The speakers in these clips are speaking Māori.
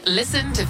Listen to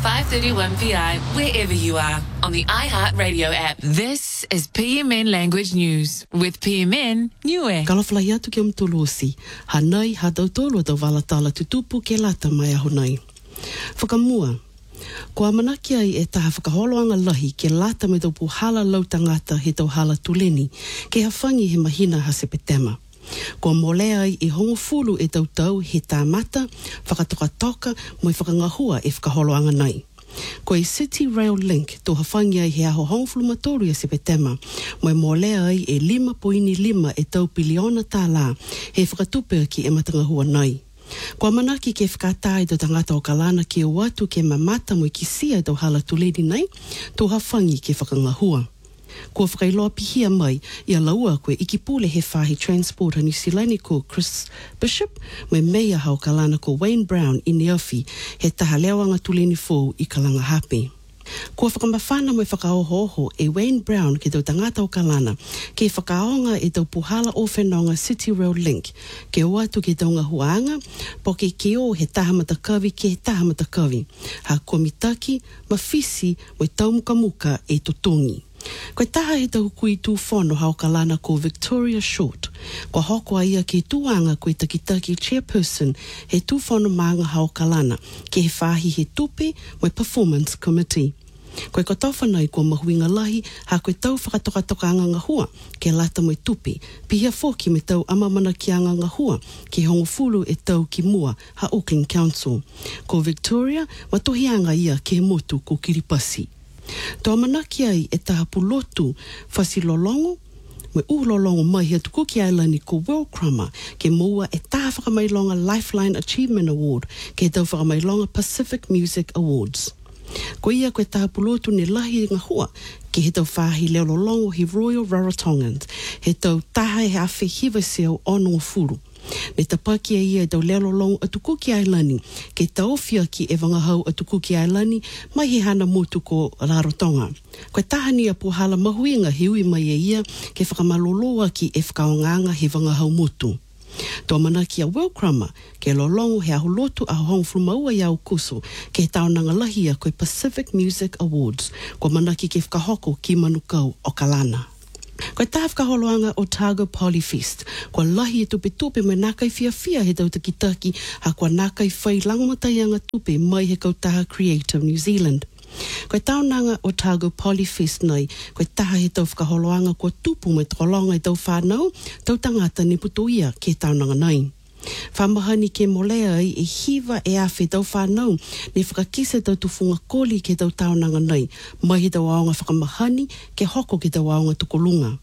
531PI wherever you are on the iHeartRadio app. This is PMN Language News with PMN Niue. Kalafalai atu ke umtulusi. Hanai ha tautolo tau walatala tutupu ke lata mai ahonai. Whakamua. Kua manaki ai e taha whakaholoanga lahi ke lata me tau puhala lau tangata he tau hala tuleni ke hawhangi he mahina ha sepetema. Kua molea ai I hongo fulu e tau he tāmata, whakatoka mo I whakangahua e whakaholoanga nai. Ko City Rail Link to hawhangi ai he aho hongo fulu matoru e sepetema, mo molea ai e 5.5 e tau piliona tā la he whakatupe ki e matangahua nai. Kua manaki ke whakatai to tangata o kalana ki o watu ke mamata mo I kisia tau hala tuleni nai, to hawhangi ke whakangahua. Kua whakailoa pihia mai, ia laua koe ikipule he whahi transporter New Zealand ko Chris Bishop, mai mea hao kalana ko Wayne Brown I Neofi, he taha leawanga tuleni fōu I kalanga hape. Kua whakamawhana mai whakaohoho e Wayne Brown ke tau tangata o kalana, ke whakaonga e tau puhala o whenonga City Rail Link, ke o atu ke taunga huanga, po ke o he taha matakawi ke he taha matakawi, ha komitaki, mawhisi, mo tau muka e tutungi. Koe taha he tau kui tū whono hao kalana ko Victoria Short. Kua hoko ia ke tūanga koe takitaki chairperson he tū whono maanga hao kalana ke he whahi he tupe mo performance committee. Koe kotawhanai kua mahuinga lahi ha koe tau whakatoka anga ngahua ke lata mo tupe. Pihia whoki me tau amamana ki anga ngahua ke hongo fulu e tau ki mua ha Auckland Council. Ko Victoria matohianga ia ke he motu ko Kiripasi. Toa manaki ai e taha pulotu whasilolongo, me ulolongo mai hea tukuki ailani ko World Crummer ke moua e taha whakamailonga Lifeline Achievement Award ke tau whakamailonga Pacific Music Awards. Ko ia koe taha pulotu ne lahi ngahua ke he tau whahi leololongo hi Royal Rarotongans, he tau taha he awhi hiwa seo ono furu. Ne tapakia ia e tau leololongo atukuki ailani ke taofia ki e wangahau atukuki ailani mai he hana motu ko Rarotonga. Koe tahani a puhala mahuinga hiui mai e ia ke whakamaloloa ki e whakaonganga he wangahau motu. Toa manaki a World Crummer ke lolongo he aho lotu a hong frumaua iau kuso ke he taonanga lahia koe Pacific Music Awards ko manaki ke whakahoko ki manukau o kalana. Koe taha whakaholoanga Otago Polyfest, kua lahi e tupe mai nākai fia he tau takitaki ha kua nākai whai langomataianga tupe mai he kautaha Creative New Zealand. Koe taonanga Otago Polyfest nei, koe taha he tau whakaholoanga kua tupu me tolonga I tau whanau, tau tangata ni putuia ke taonanga nei. Whamahani ke molea ai e hiwa e awhi tau whanau ne whakakise tau tufunga koli ke tau taonanga nei, mai he tau aonga whakamahani ke hoko ke tau aonga tukolunga.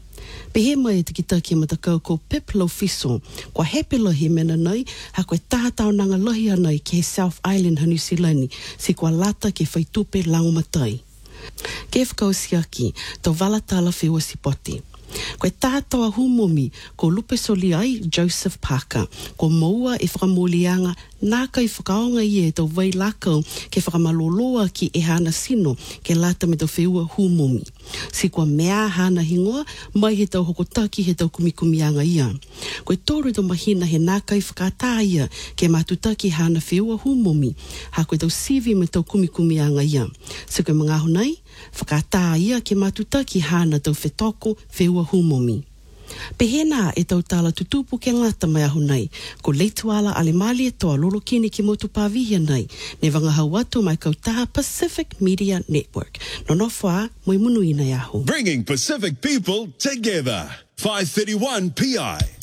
Pehe mai e tikitaki matakau ko Piplo Fiso, kua hepela he mena nei, ha koe taha taonanga lahi anai ke he South Island ha New Zealand, si kua lata ke whaitupe langomatai. Ke whakausiaki, tau walatala whiwa sipoti. Koe tātoa humomi ko Lupe Soliai Joseph Parker, ko maua e whakamolianga nākai whakaonga I e tau vai lakau ke whakamaloloa ki e hana sino ke lata me tau whiua humomi. Si kua mea hana hingoa, mai he tau hokotaki he tau kumikumianga ia. Koe tōru tau mahina he nākai whakatā ia ke matutaki hana whiua humomi, ha koe tau sivi me tau kumikumianga ia. Si koe mga honai, whakatā ia ke matutaki hana tau whetoko whiua humomi. Pehena e tau tala tutupu ke ngata mai ahu nei, ko leituala alemali e toa lolo kini ki motu pāvihia nei, ne wangahau atu mai kautaha Pacific Media Network. No wha, moi munu ina ahu. Bringing Pacific people together. 531 PI.